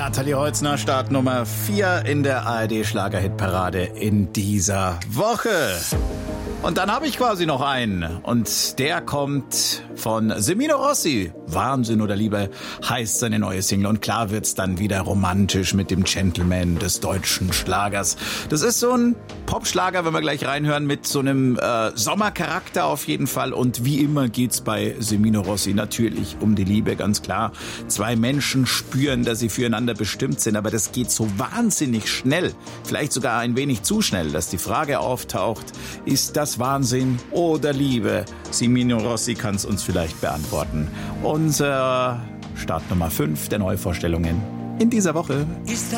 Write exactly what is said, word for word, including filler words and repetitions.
Nathalie Holzner, Start Nummer vier in der A R D-Schlagerhitparade in dieser Woche. Und dann habe ich quasi noch einen. Und der kommt von Semino Rossi. Wahnsinn oder Liebe heißt seine neue Single. Und klar wird's dann wieder romantisch mit dem Gentleman des deutschen Schlagers. Das ist so ein Popschlager, wenn wir gleich reinhören, mit so einem äh, Sommercharakter auf jeden Fall. Und wie immer geht's bei Semino Rossi natürlich um die Liebe, ganz klar. Zwei Menschen spüren, dass sie füreinander bestimmt sind. Aber das geht so wahnsinnig schnell. Vielleicht sogar ein wenig zu schnell, dass die Frage auftaucht, ist das Wahnsinn oder Liebe? Semino Rossi kann es uns vielleicht beantworten. Unser Start Nummer fünf der Neuvorstellungen in dieser Woche.